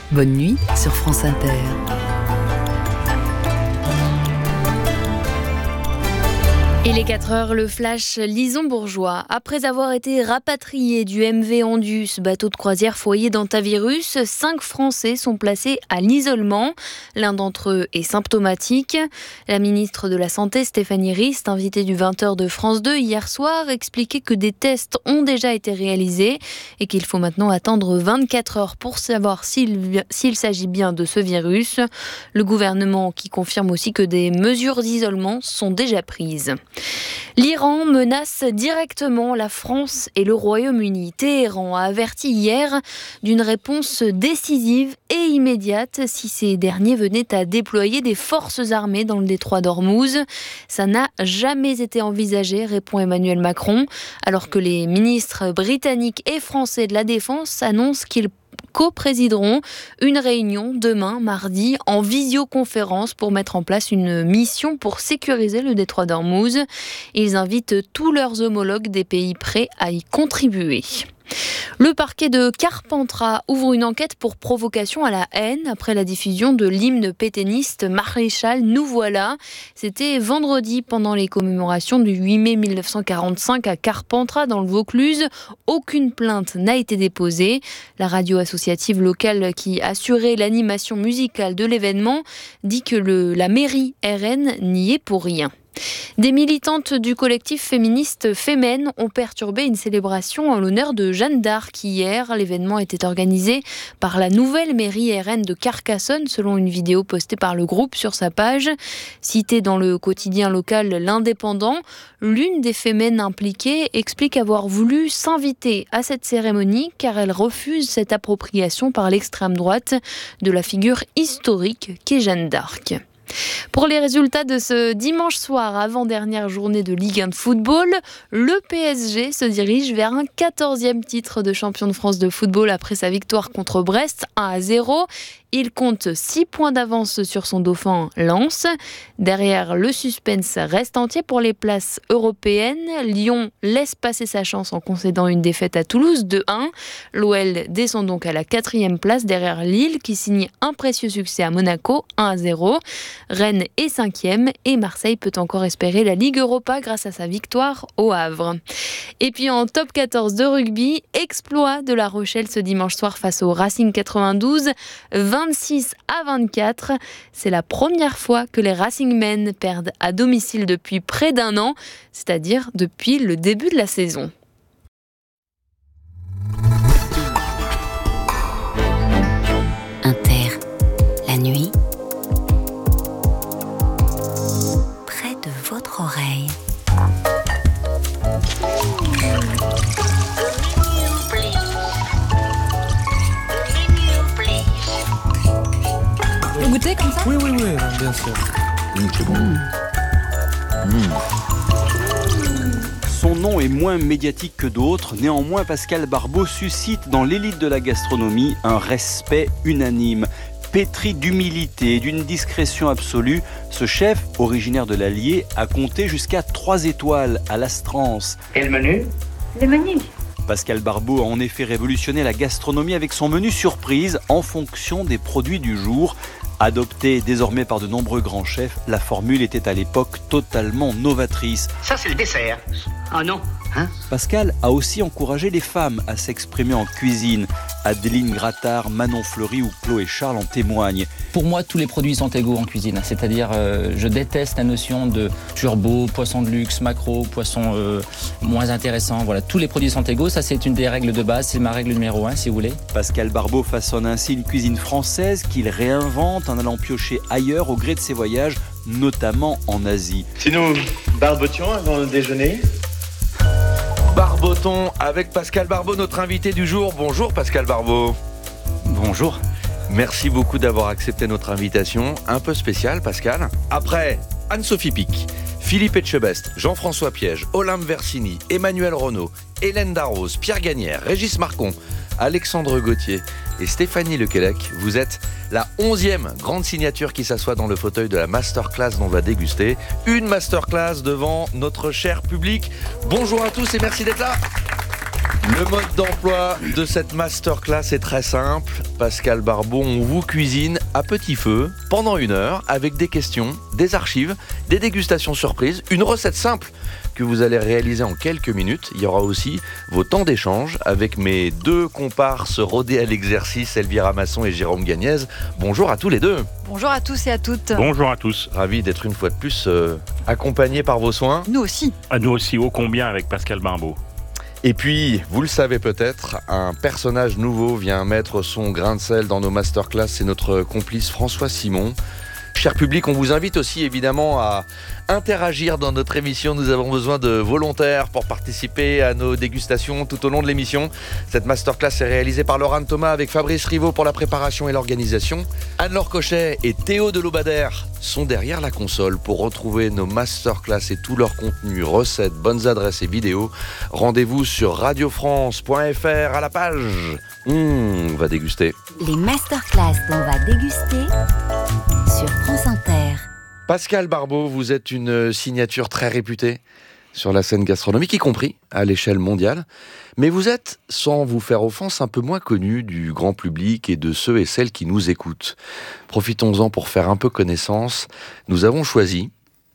Bonne nuit sur France Inter. Il est 4h, le flash Lison-Bourgeois. Après avoir été rapatriés du MV Andus, bateau de croisière foyer d'antavirus, 5 Français sont placés à l'isolement. L'un d'entre eux est symptomatique. La ministre de la Santé, Stéphanie Rist, invitée du 20h de France 2 hier soir, expliquait que des tests ont déjà été réalisés et qu'il faut maintenant attendre 24 heures pour savoir s'il s'agit bien de ce virus. Le gouvernement qui confirme aussi que des mesures d'isolement sont déjà prises. L'Iran menace directement la France et le Royaume-Uni. Téhéran a averti hier d'une réponse décisive et immédiate si ces derniers venaient à déployer des forces armées dans le détroit d'Ormuz. Ça n'a jamais été envisagé, répond Emmanuel Macron, alors que les ministres britanniques et français de la Défense annoncent qu'ils co-présideront une réunion demain, mardi, en visioconférence pour mettre en place une mission pour sécuriser le détroit d'Ormuz. Ils invitent tous leurs homologues des pays prêts à y contribuer. Le parquet de Carpentras ouvre une enquête pour provocation à la haine après la diffusion de l'hymne pétainiste Maréchal, nous voilà. C'était vendredi pendant les commémorations du 8 mai 1945 à Carpentras dans le Vaucluse. Aucune plainte n'a été déposée. La radio associative locale qui assurait l'animation musicale de l'événement dit que la mairie RN n'y est pour rien. Des militantes du collectif féministe Femen ont perturbé une célébration en l'honneur de Jeanne d'Arc hier. L'événement était organisé par la nouvelle mairie RN de Carcassonne, selon une vidéo postée par le groupe sur sa page. Citée dans le quotidien local L'Indépendant, l'une des Femen impliquées explique avoir voulu s'inviter à cette cérémonie car elle refuse cette appropriation par l'extrême droite de la figure historique qu'est Jeanne d'Arc. Pour les résultats de ce dimanche soir, avant-dernière journée de Ligue 1 de football, le PSG se dirige vers un 14e titre de champion de France de football après sa victoire contre Brest 1-0. Il compte 6 points d'avance sur son dauphin Lens. Derrière, le suspense reste entier pour les places européennes. Lyon laisse passer sa chance en concédant une défaite à Toulouse 2-1. L'OL descend donc à la 4e place derrière Lille qui signe un précieux succès à Monaco 1-0. Rennes est 5e et Marseille peut encore espérer la Ligue Europa grâce à sa victoire au Havre. Et puis en top 14 de rugby, exploit de La Rochelle ce dimanche soir face au Racing 92, 26-24. C'est la première fois que les Racingmen perdent à domicile depuis près d'un an, c'est-à-dire depuis le début de la saison. Inter, la nuit, près de votre oreille. Vous goûtez comme ça ? Oui, bien sûr. C'est bon. Son nom est moins médiatique que d'autres, néanmoins Pascal Barbeau suscite dans l'élite de la gastronomie un respect unanime. Pétri d'humilité et d'une discrétion absolue, ce chef, originaire de l'Allier, a compté jusqu'à 3 étoiles à l'Astrance. Et le menu ? Le menu. Pascal Barbeau a en effet révolutionné la gastronomie avec son menu surprise en fonction des produits du jour. Adoptée désormais par de nombreux grands chefs, la formule était à l'époque totalement novatrice. Ça, c'est le dessert. Ah non, hein ? Pascal a aussi encouragé les femmes à s'exprimer en cuisine. Adeline Grattard, Manon Fleury ou Chloé Charles en témoignent. Pour moi, tous les produits sont égaux en cuisine. C'est-à-dire, je déteste la notion de turbo, poisson de luxe, maquereau, poisson moins intéressant. Voilà, tous les produits sont égaux. Ça, c'est une des règles de base. C'est ma règle numéro 1, si vous voulez. Pascal Barbeau façonne ainsi une cuisine française qu'il réinvente en allant piocher ailleurs au gré de ses voyages, notamment en Asie. Si nous barbotions avant le déjeuner ? Barbotons avec Pascal Barbeau, notre invité du jour. Bonjour Pascal Barbeau. Bonjour. Merci beaucoup d'avoir accepté notre invitation. Un peu spéciale, Pascal. Après Anne-Sophie Pic, Philippe Etchebest, Jean-François Piège, Olympe Versini, Emmanuel Renaud, Hélène Darroze, Pierre Gagnère, Régis Marcon, Alexandre Gauthier et Stéphanie Lequelec, vous êtes la 11e grande signature qui s'assoit dans le fauteuil de la masterclass dont on va déguster. Une masterclass devant notre cher public. Bonjour à tous et merci d'être là. Le mode d'emploi de cette masterclass est très simple. Pascal Barbeau, on vous cuisine à petit feu pendant 1 heure avec des questions, des archives, des dégustations surprises, une recette simple que vous allez réaliser en quelques minutes. Il y aura aussi vos temps d'échange avec mes 2 comparses rodés à l'exercice, Elvira Masson et Jérôme Gagnez. Bonjour à tous les 2. Bonjour à tous et à toutes. Bonjour à tous. Ravi d'être une fois de plus accompagné par vos soins. Nous aussi. À nous aussi, ô combien avec Pascal Barbeau. Et puis, vous le savez peut-être, un personnage nouveau vient mettre son grain de sel dans nos masterclass, c'est notre complice François Simon. Cher public, on vous invite aussi évidemment à interagir dans notre émission. Nous avons besoin de volontaires pour participer à nos dégustations tout au long de l'émission. Cette masterclass est réalisée par Laurent Thomas avec Fabrice Rivaud pour la préparation et l'organisation. Anne-Laure Cochet et Théo Delobadère sont derrière la console pour retrouver nos masterclass et tout leur contenu, recettes, bonnes adresses et vidéos. Rendez-vous sur radiofrance.fr à la page. On va déguster. Les masterclass dont on va déguster sur France Inter. Pascal Barbeau, vous êtes une signature très réputée sur la scène gastronomique, y compris à l'échelle mondiale. Mais vous êtes, sans vous faire offense, un peu moins connu du grand public et de ceux et celles qui nous écoutent. Profitons-en pour faire un peu connaissance. Nous avons choisi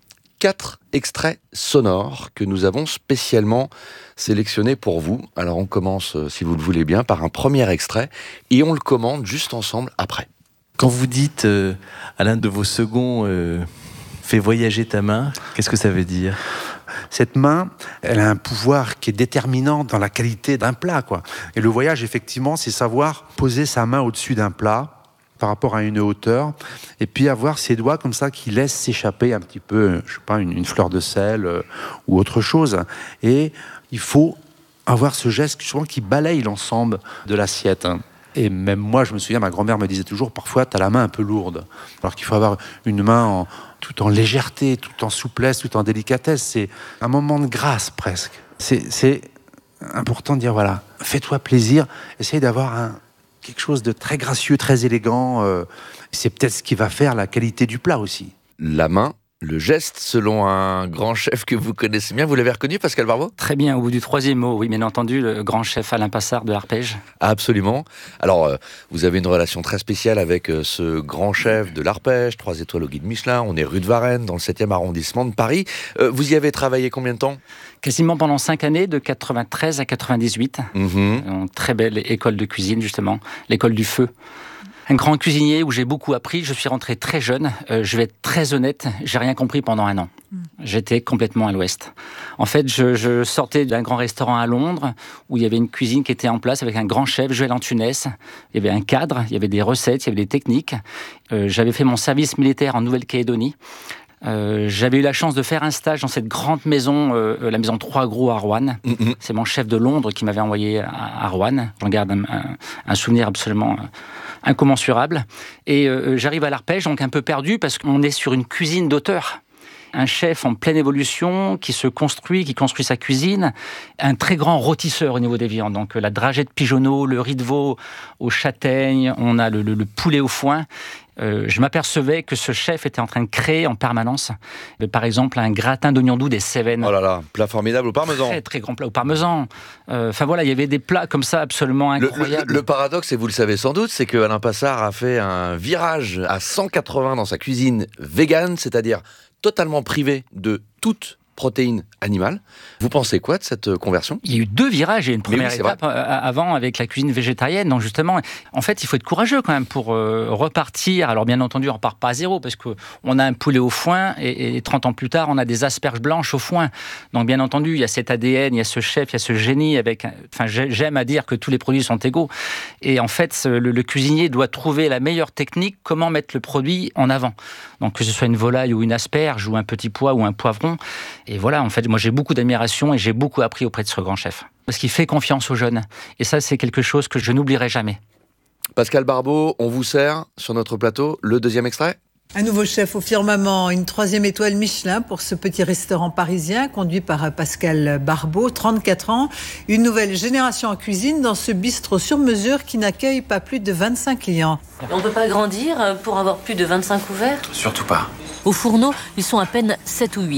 4 extraits sonores que nous avons spécialement sélectionnés pour vous. Alors on commence, si vous le voulez bien, par un premier extrait et on le commande juste ensemble après. Quand vous dites à l'un de vos seconds fais voyager ta main, qu'est-ce que ça veut dire ? Cette main, elle a un pouvoir qui est déterminant dans la qualité d'un plat, quoi. Et le voyage, effectivement, c'est savoir poser sa main au-dessus d'un plat par rapport à une hauteur, et puis avoir ses doigts comme ça qui laissent s'échapper un petit peu, je sais pas, une fleur de sel ou autre chose. Et il faut avoir ce geste souvent qui balaye l'ensemble de l'assiette. Et même moi, je me souviens, ma grand-mère me disait toujours, parfois, tu as la main un peu lourde. Alors qu'il faut avoir une main tout en légèreté, tout en souplesse, tout en délicatesse. C'est un moment de grâce, presque. C'est important de dire, voilà, fais-toi plaisir, essaye d'avoir quelque chose de très gracieux, très élégant. C'est peut-être ce qui va faire la qualité du plat aussi. La main, le geste, selon un grand chef que vous connaissez bien. Vous l'avez reconnu, Pascal Barbeau ? Très bien, au bout du 3e mot, oui, bien entendu, le grand chef Alain Passard de l'Arpège. Absolument. Alors, vous avez une relation très spéciale avec ce grand chef de l'Arpège, 3 étoiles au guide Michelin. On est rue de Varennes, dans le 7e arrondissement de Paris. Vous y avez travaillé combien de temps ? Quasiment pendant 5 années, de 93 à 98. Une très belle école de cuisine, justement, l'école du feu. Un grand cuisinier où j'ai beaucoup appris. Je suis rentré très jeune. Je vais être très honnête, j'ai rien compris pendant 1 an. J'étais complètement à l'ouest. En fait, je sortais d'un grand restaurant à Londres où il y avait une cuisine qui était en place avec un grand chef, Joël Antunes. Il y avait un cadre, il y avait des recettes, il y avait des techniques. J'avais fait mon service militaire en Nouvelle-Calédonie. J'avais eu la chance de faire un stage dans cette grande maison, la maison 3 Gros à Roanne. C'est mon chef de Londres qui m'avait envoyé à Roanne. J'en garde un souvenir absolument incommensurable. Et j'arrive à l'Arpège, donc un peu perdu, parce qu'on est sur une cuisine d'auteur. Un chef en pleine évolution, qui construit sa cuisine. Un très grand rôtisseur au niveau des viandes. Donc la dragée de pigeonneau, le riz de veau aux châtaignes, on a le poulet au foin. Je m'apercevais que ce chef était en train de créer en permanence, par exemple, un gratin d'oignons doux des Cévennes. Oh là là, plat formidable au parmesan. Très, très grand plat au parmesan. Enfin voilà, il y avait des plats comme ça absolument incroyables. Le paradoxe, et vous le savez sans doute, c'est que Alain Passard a fait un virage à 180 dans sa cuisine végane, c'est-à-dire totalement privé de toute protéines animales. Vous pensez quoi de cette conversion ? Il y a eu 2 virages. Il y a une première étape avant avec la cuisine végétarienne. Donc justement, en fait, il faut être courageux quand même pour repartir. Alors bien entendu, on ne repart pas à zéro parce qu'on a un poulet au foin et 30 ans plus tard, on a des asperges blanches au foin. Donc bien entendu, il y a cet ADN, il y a ce chef, il y a ce génie avec... Enfin, j'aime à dire que tous les produits sont égaux. Et en fait, le cuisinier doit trouver la meilleure technique, comment mettre le produit en avant. Donc que ce soit une volaille ou une asperge ou un petit pois ou un poivron. Et voilà, en fait, moi j'ai beaucoup d'admiration et j'ai beaucoup appris auprès de ce grand chef. Parce qu'il fait confiance aux jeunes. Et ça, c'est quelque chose que je n'oublierai jamais. Pascal Barbeau, on vous sert sur notre plateau le 2e extrait ? Un nouveau chef au firmament, une 3e étoile Michelin pour ce petit restaurant parisien conduit par Pascal Barbeau, 34 ans. Une nouvelle génération en cuisine dans ce bistrot sur mesure qui n'accueille pas plus de 25 clients. On ne peut pas grandir pour avoir plus de 25 couverts ? Surtout pas. Au fourneau, ils sont à peine 7 ou 8.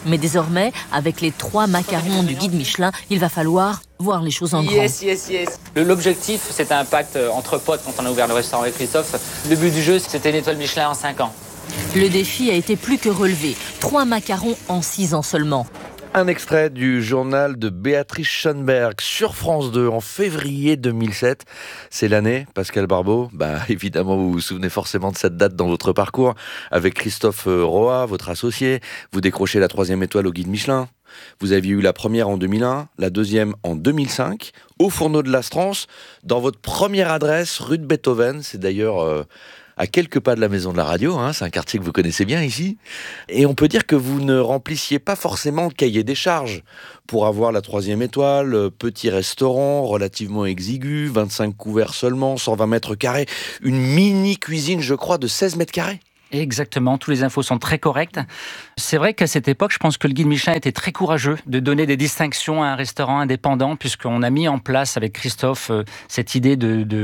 Mais désormais, avec les 3 macarons du guide Michelin, il va falloir voir les choses en grand. Yes. L'objectif, c'était un pacte entre potes quand on a ouvert le restaurant avec Christophe. Le but du jeu, c'était une étoile Michelin en 5 ans. Le défi a été plus que relevé. 3 macarons en 6 ans seulement. Un extrait du journal de Béatrice Schoenberg sur France 2 en février 2007. C'est l'année, Pascal Barbeau. Évidemment, vous vous souvenez forcément de cette date dans votre parcours. Avec Christophe Roa, votre associé, vous décrochez la 3e étoile au guide Michelin. Vous aviez eu la première en 2001, la deuxième en 2005, au Fourneau de l'Astrance, dans votre première adresse, rue de Beethoven. C'est d'ailleurs à quelques pas de la maison de la radio, c'est un quartier que vous connaissez bien ici. Et on peut dire que vous ne remplissiez pas forcément le cahier des charges pour avoir la 3e étoile, petit restaurant relativement exigu, 25 couverts seulement, 120 mètres carrés, une mini cuisine, je crois, de 16 mètres carrés. Exactement, tous les infos sont très correctes. C'est vrai qu'à cette époque, je pense que le guide Michelin était très courageux de donner des distinctions à un restaurant indépendant, puisqu'on a mis en place avec Christophe cette idée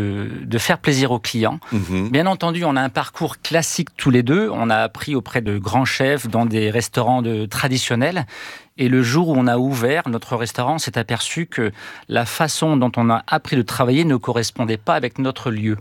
de faire plaisir aux clients. Bien entendu, on a un parcours classique tous les deux. On a appris auprès de grands chefs dans des restaurants traditionnels. Et le jour où on a ouvert notre restaurant, on s'est aperçu que la façon dont on a appris de travailler ne correspondait pas avec notre lieu.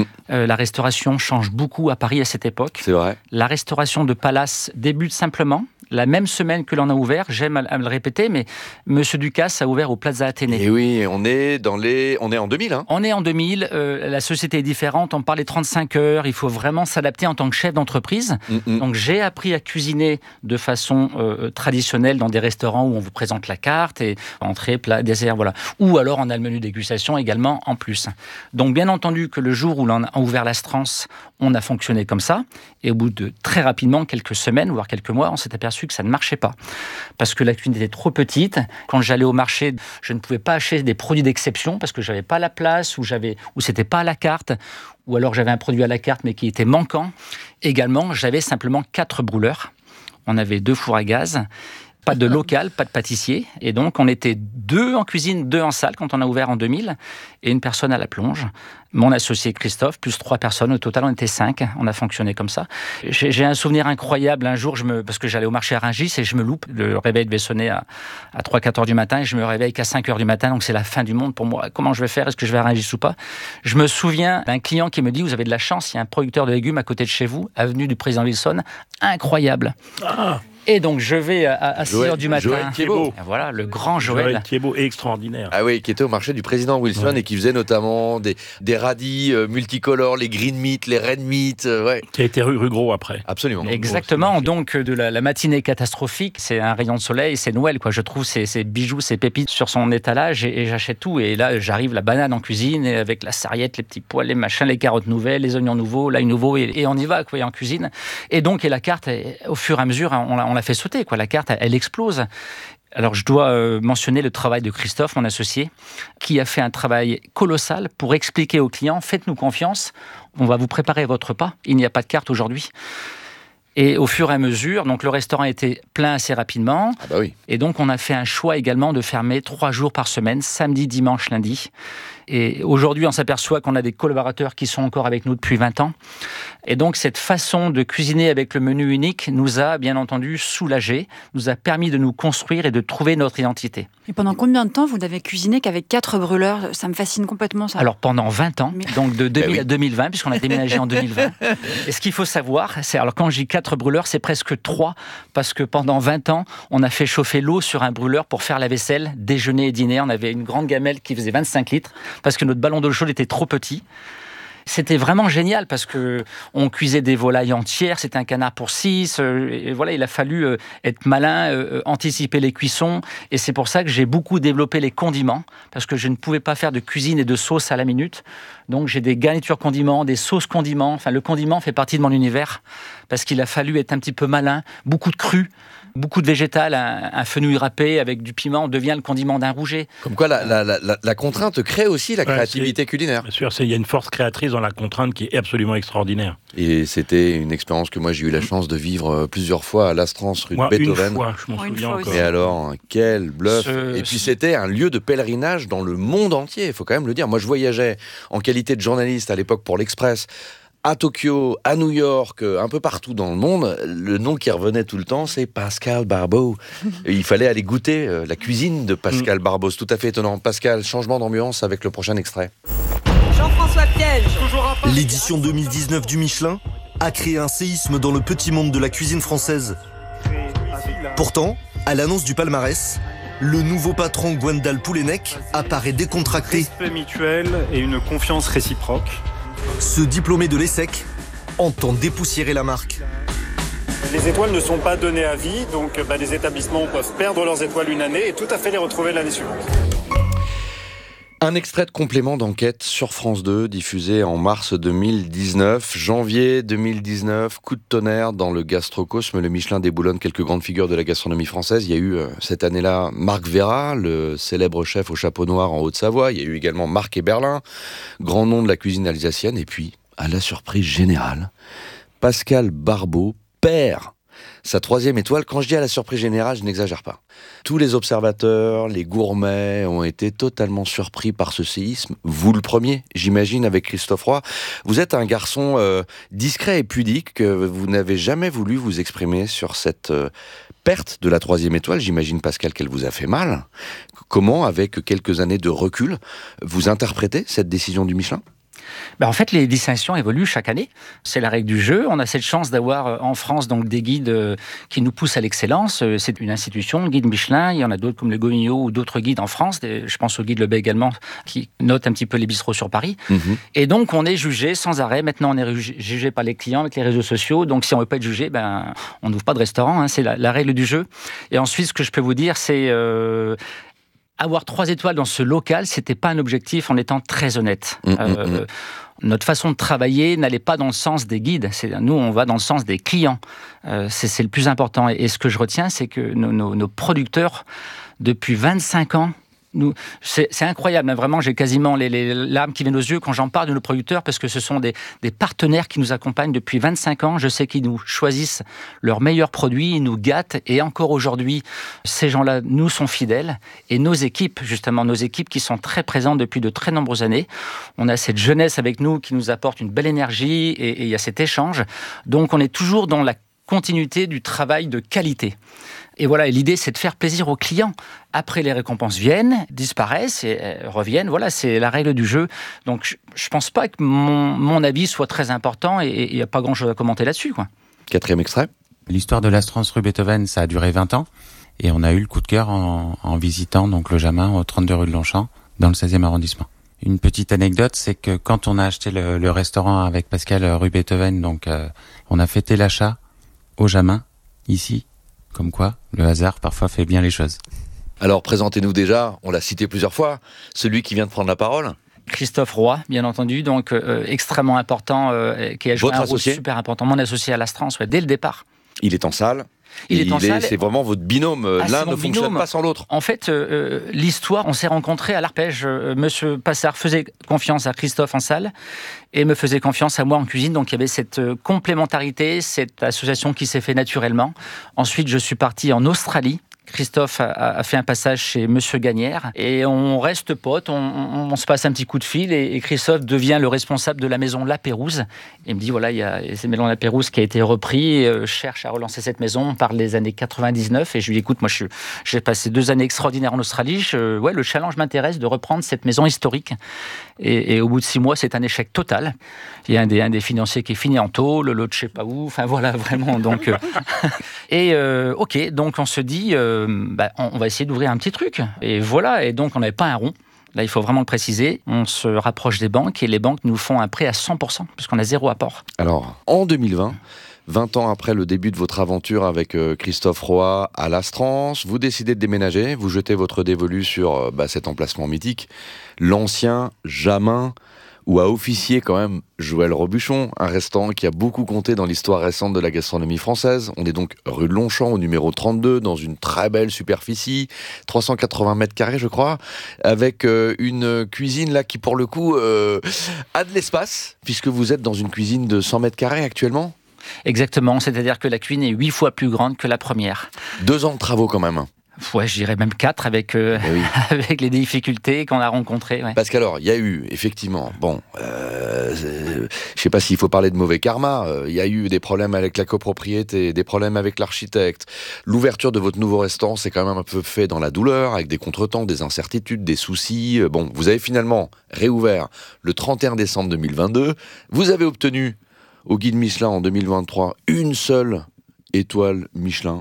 La restauration change beaucoup à Paris à cette époque. C'est vrai. La restauration de Palace débute simplement. La même semaine que l'on a ouvert, j'aime à me le répéter, mais Monsieur Ducasse a ouvert au Plaza Athénée. Et oui, on est en 2000. On est en 2000, la société est différente, on parle des 35 heures, il faut vraiment s'adapter en tant que chef d'entreprise. Donc j'ai appris à cuisiner de façon traditionnelle dans des restaurants où on vous présente la carte, et entrée, plat, dessert, voilà. Ou alors on a le menu dégustation également en plus. Donc bien entendu que le jour où l'on a ouvert l'Astrance, on a fonctionné comme ça, et au bout de très rapidement, quelques semaines, voire quelques mois, on s'est aperçu que ça ne marchait pas. Parce que la cuisine était trop petite. Quand j'allais au marché, je ne pouvais pas acheter des produits d'exception parce que j'avais pas la place, ou c'était pas à la carte, ou alors j'avais un produit à la carte mais qui était manquant. Également, j'avais simplement 4 brûleurs. On avait 2 fours à gaz. Pas de local, pas de pâtissier. Et donc, on était 2 en cuisine, 2 en salle quand on a ouvert en 2000, et une personne à la plonge. Mon associé Christophe, plus 3 personnes. Au total, on était 5. On a fonctionné comme ça. J'ai un souvenir incroyable. Un jour, parce que j'allais au marché à Rungis et je me loupe. Le réveil devait sonner à 3-4 heures du matin et je me réveille qu'à 5 heures du matin. Donc, c'est la fin du monde pour moi. Comment je vais faire? Est-ce que je vais à Rungis ou pas? Je me souviens d'un client qui me dit: vous avez de la chance, il y a un producteur de légumes à côté de chez vous, avenue du Président Wilson. Incroyable. Et donc, je vais à 6 heures du matin. Joël Thiebaud. Voilà, le grand Joël. Joël Thiebaud, extraordinaire. Ah oui, qui était au marché du Président Wilson et qui faisait notamment des radis multicolores, les green meat, les red meat. Qui a été rue Gros après. Absolument. Exactement. Donc, de la matinée catastrophique, c'est un rayon de soleil, c'est Noël, quoi. Je trouve ces bijoux, ces pépites sur son étalage et j'achète tout. Et là, j'arrive la banane en cuisine et avec la sarriette, les petits pois, les machins, les carottes nouvelles, les oignons nouveaux, l'ail nouveau et on y va, quoi, en cuisine. Et donc, la carte, au fur et à mesure, on l'a fait sauter, quoi. La carte, elle explose. Alors, je dois mentionner le travail de Christophe, mon associé, qui a fait un travail colossal pour expliquer aux clients: faites-nous confiance, on va vous préparer votre repas. Il n'y a pas de carte aujourd'hui. Et au fur et à mesure, donc le restaurant était plein assez rapidement. Ah bah oui. Et donc, on a fait un choix également de fermer 3 jours par semaine, samedi, dimanche, lundi. Et aujourd'hui, on s'aperçoit qu'on a des collaborateurs qui sont encore avec nous depuis 20 ans. Et donc, cette façon de cuisiner avec le menu unique nous a, bien entendu, soulagés, nous a permis de nous construire et de trouver notre identité. Et pendant combien de temps vous n'avez cuisiné qu'avec 4 brûleurs? Ça me fascine complètement, ça. Alors, pendant 20 ans, donc de 2000 à 2020, puisqu'on a déménagé en 2020. Et ce qu'il faut savoir, alors quand je dis 4 brûleurs, c'est presque 3, parce que pendant 20 ans, on a fait chauffer l'eau sur un brûleur pour faire la vaisselle, déjeuner et dîner. On avait une grande gamelle qui faisait 25 litres, parce que notre ballon d'eau chaude était trop petit. C'était vraiment génial parce que on cuisait des volailles entières, c'était un canard pour 6. Et voilà, il a fallu être malin, anticiper les cuissons. Et c'est pour ça que j'ai beaucoup développé les condiments, parce que je ne pouvais pas faire de cuisine et de sauce à la minute. Donc j'ai des garnitures condiments, des sauces condiments. Enfin, le condiment fait partie de mon univers parce qu'il a fallu être un petit peu malin, beaucoup de cru. Beaucoup de végétal, un fenouil râpé avec du piment devient le condiment d'un rouget. Comme quoi, la contrainte crée aussi la créativité culinaire. Bien sûr, il y a une force créatrice dans la contrainte qui est absolument extraordinaire. Et c'était une expérience que moi j'ai eu la chance de vivre plusieurs fois à l'Astrance, rue de Beethoven. Une fois, je m'en souviens encore. Et alors, quel bluff. Et puis c'était un lieu de pèlerinage dans le monde entier, il faut quand même le dire. Moi je voyageais en qualité de journaliste à l'époque pour l'Express à Tokyo, à New York, un peu partout dans le monde, le nom qui revenait tout le temps, c'est Pascal Barbeau. Il fallait aller goûter la cuisine de Pascal Barbeau. C'est tout à fait étonnant. Pascal, changement d'ambiance avec le prochain extrait. Jean-François Piège. L'édition 2019 du Michelin a créé un séisme dans le petit monde de la cuisine française. Pourtant, à l'annonce du palmarès, le nouveau patron Gwendal Poulenec apparaît décontracté. Respect mutuel et une confiance réciproque. Ce diplômé de l'ESSEC entend dépoussiérer la marque. Les étoiles ne sont pas données à vie, donc les établissements peuvent perdre leurs étoiles une année et tout à fait les retrouver l'année suivante. Un extrait de complément d'enquête sur France 2, diffusé en mars 2019. Janvier 2019, coup de tonnerre dans le gastrocosme. Le Michelin déboulonne quelques grandes figures de la gastronomie française. Il y a eu cette année-là Marc Vera, le célèbre chef au chapeau noir en Haute-Savoie. Il y a eu également Marc Eberlin, grand nom de la cuisine alsacienne. Et puis, à la surprise générale, Pascal Barbeau perd sa 3e étoile. Quand je dis à la surprise générale, je n'exagère pas. Tous les observateurs, les gourmets ont été totalement surpris par ce séisme. Vous le premier, j'imagine, avec Christophe Roy. Vous êtes un garçon discret et pudique. Vous n'avez jamais voulu vous exprimer sur cette perte de la 3e étoile. J'imagine, Pascal, qu'elle vous a fait mal. Comment, avec quelques années de recul, vous interprétez cette décision du Michelin ? En fait, les distinctions évoluent chaque année. C'est la règle du jeu. On a cette chance d'avoir en France donc des guides qui nous poussent à l'excellence. C'est une institution, le guide Michelin. Il y en a d'autres comme le Gognot ou d'autres guides en France. Je pense au guide Lebet également, qui note un petit peu les bistrots sur Paris. Et donc, on est jugé sans arrêt. Maintenant, on est jugé par les clients avec les réseaux sociaux. Donc, si on ne veut pas être jugé, on n'ouvre pas de restaurant. C'est la règle du jeu. Et ensuite, ce que je peux vous dire, c'est... avoir 3 étoiles dans ce local, c'était pas un objectif en étant très honnête. Notre façon de travailler n'allait pas dans le sens des guides. Nous, on va dans le sens des clients. C'est le plus important. Et ce que je retiens, c'est que nos producteurs, depuis 25 ans, c'est incroyable, vraiment, j'ai quasiment les larmes qui viennent aux yeux quand j'en parle de nos producteurs, parce que ce sont des partenaires qui nous accompagnent depuis 25 ans. Je sais qu'ils nous choisissent leurs meilleurs produits, ils nous gâtent, et encore aujourd'hui, ces gens-là nous sont fidèles. Et nos équipes, justement, nos équipes qui sont très présentes depuis de très nombreuses années, on a cette jeunesse avec nous qui nous apporte une belle énergie, et il y a cet échange. Donc on est toujours dans la continuité du travail de qualité. Et voilà, et l'idée, c'est de faire plaisir aux clients. Après, les récompenses viennent, disparaissent et reviennent. Voilà, c'est la règle du jeu. Donc, je ne pense pas que mon avis soit très important et il n'y a pas grand-chose à commenter là-dessus, quoi. 4e extrait. L'histoire de l'Astrance rue Beethoven, ça a duré 20 ans. Et on a eu le coup de cœur en visitant donc le Jamin au 32 rue de Longchamp, dans le 16e arrondissement. Une petite anecdote, c'est que quand on a acheté le restaurant avec Pascal rue Beethoven, donc on a fêté l'achat au Jamin, ici. Comme quoi, le hasard parfois fait bien les choses. Alors, présentez-nous déjà, on l'a cité plusieurs fois, celui qui vient de prendre la parole. Christophe Roy, bien entendu, donc extrêmement important, qui a joué un rôle super important. Mon associé à l'Astrance, dès le départ. Il est en salle. C'est vraiment votre binôme. L'un ne fonctionne pas sans l'autre. En fait, l'histoire, on s'est rencontrés à l'Arpège. Monsieur Passard faisait confiance à Christophe en salle et me faisait confiance à moi en cuisine. Donc, il y avait cette complémentarité, cette association qui s'est fait naturellement. Ensuite, je suis parti en Australie. Christophe a fait un passage chez Monsieur Gagnère et on reste potes, on se passe un petit coup de fil et Christophe devient le responsable de la maison La Pérouse. Et il me dit, voilà, il y a cette maison La Pérouse qui a été reprise, cherche à relancer cette maison par les années 99 et je lui dis, écoute, moi j'ai passé 2 années extraordinaires en Australie, le challenge m'intéresse de reprendre cette maison historique. Et au bout de 6 mois, c'est un échec total. Il y a un des financiers qui est fini en tôle, l'autre je sais pas où, enfin voilà, vraiment. Donc, ok, donc on se dit, on va essayer d'ouvrir un petit truc. Et voilà, et donc on n'avait pas un rond. Là, il faut vraiment le préciser. On se rapproche des banques et les banques nous font un prêt à 100%, puisqu'on a 0 apport. Alors, en 2020, 20 ans après le début de votre aventure avec Christophe Roy à l'Astrance, vous décidez de déménager, vous jetez votre dévolu sur cet emplacement mythique, l'ancien Jamin, où a officié quand même Joël Robuchon, un restaurant qui a beaucoup compté dans l'histoire récente de la gastronomie française. On est donc rue de Longchamp, au numéro 32, dans une très belle superficie, 380 mètres carrés, je crois, avec une cuisine là qui, pour le coup, a de l'espace, puisque vous êtes dans une cuisine de 100 mètres carrés actuellement. Exactement, c'est-à-dire que la cuisine est 8 fois plus grande que la première. 2 ans de travaux quand même. Ouais, je dirais même 4 avec, avec les difficultés qu'on a rencontrées. Ouais. Parce qu'alors, il y a eu, effectivement, je ne sais pas s'il faut parler de mauvais karma, il y a eu des problèmes avec la copropriété, des problèmes avec l'architecte. L'ouverture de votre nouveau restaurant, c'est quand même un peu fait dans la douleur, avec des contretemps, des incertitudes, des soucis. Bon, vous avez finalement réouvert le 31 décembre 2022. Vous avez obtenu au Guide Michelin en 2023 une seule étoile Michelin.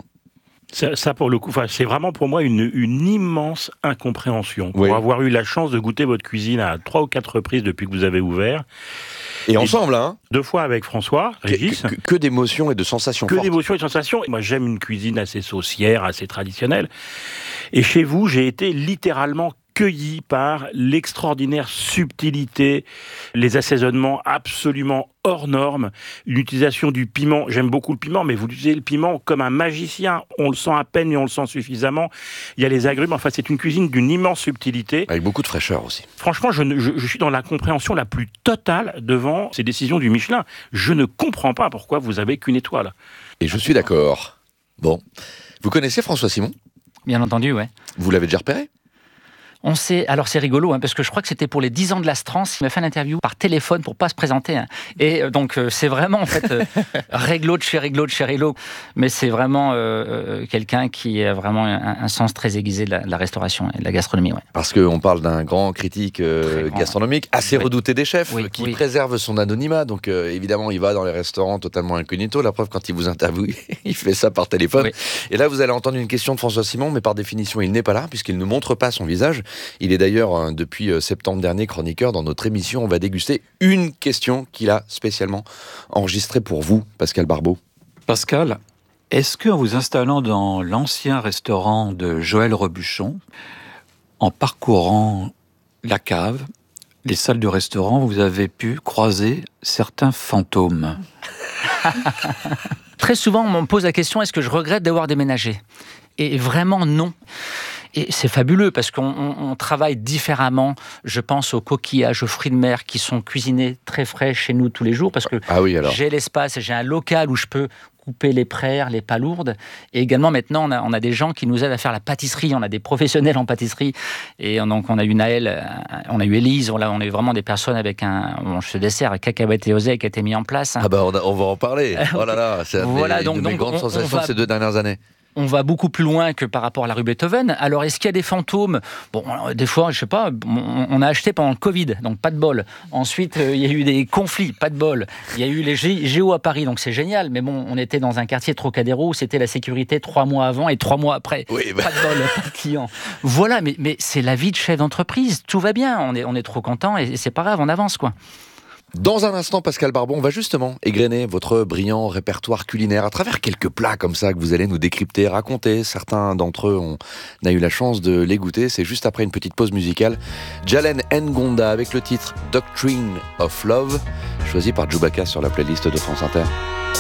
Ça, pour le coup, c'est vraiment pour moi une immense incompréhension. Pour avoir eu la chance de goûter votre cuisine à 3 ou 4 reprises depuis que vous avez ouvert. Et ensemble, hein. 2 fois avec François, Régis. Que d'émotions et de sensations fortes. Que d'émotions et de sensations. Moi, j'aime une cuisine assez saucière, assez traditionnelle. Et chez vous, j'ai été littéralement cueilli par l'extraordinaire subtilité, les assaisonnements absolument hors normes, l'utilisation du piment. J'aime beaucoup le piment, mais vous utilisez le piment comme un magicien. On le sent à peine, mais on le sent suffisamment. Il y a les agrumes. Enfin, c'est une cuisine d'une immense subtilité. Avec beaucoup de fraîcheur aussi. Franchement, je suis dans la compréhension la plus totale devant ces décisions du Michelin. Je ne comprends pas pourquoi vous avez qu'une étoile. Et je suis d'accord. Bon. Vous connaissez François Simon ? Bien entendu, ouais. Vous l'avez déjà repéré ? On sait, alors c'est rigolo, parce que je crois que c'était pour les 10 ans de l'Astrance, il m'a fait une interview par téléphone pour pas se présenter. Et donc c'est vraiment en fait réglo de chez réglo, mais c'est vraiment quelqu'un qui a vraiment un sens très aiguisé de la restauration et de la gastronomie. Ouais. Parce qu'on parle d'un grand critique gastronomique, assez redouté des chefs, qui préserve son anonymat. Donc évidemment, il va dans les restaurants totalement incognito. La preuve, quand il vous interviewe, il fait ça par téléphone. Oui. Et là, vous allez entendre une question de François Simon, mais par définition, il n'est pas là, puisqu'il ne montre pas son visage. Il est d'ailleurs, depuis septembre dernier, chroniqueur dans notre émission. On va déguster une question qu'il a spécialement enregistrée pour vous, Pascal Barbeau. Pascal, est-ce qu'en vous installant dans l'ancien restaurant de Joël Robuchon, en parcourant la cave, les salles du restaurant, vous avez pu croiser certains fantômes ? Très souvent, on me pose la question, est-ce que je regrette d'avoir déménagé ? Et vraiment, non. Et c'est fabuleux parce qu'on travaille différemment. Je pense aux coquillages, aux fruits de mer qui sont cuisinés très frais chez nous tous les jours parce que j'ai l'espace, j'ai un local où je peux couper les praires, les palourdes. Et également, maintenant, on a des gens qui nous aident à faire la pâtisserie. On a des professionnels en pâtisserie. Et donc, on a eu Naël, on a eu Élise. On a eu vraiment des personnes avec ce dessert, avec cacahuètes et oseille qui a été mis en place. Ah on va en parler. Oh là là, c'est une de mes grandes sensations ces 2 dernières années. On va beaucoup plus loin que par rapport à la rue Beethoven. Alors, est-ce qu'il y a des fantômes ? Bon, des fois, je sais pas, on a acheté pendant le Covid, donc pas de bol. Ensuite, il y a eu des conflits, pas de bol. Il y a eu les Géos à Paris, donc c'est génial. Mais bon, on était dans un quartier Trocadéro où c'était la sécurité 3 mois avant et 3 mois après. Oui, pas de bol, pas de clients. Voilà, mais c'est la vie de chef d'entreprise. Tout va bien, on est trop content et c'est pas grave, on avance, quoi. Dans un instant, Pascal Barbeau, on va justement égrener votre brillant répertoire culinaire à travers quelques plats comme ça que vous allez nous décrypter, raconter. Certains d'entre eux, on a eu la chance de les goûter. C'est juste après une petite pause musicale. Jalen Ngonda avec le titre Doctrine of Love, choisi par Djoubaka sur la playlist de France Inter.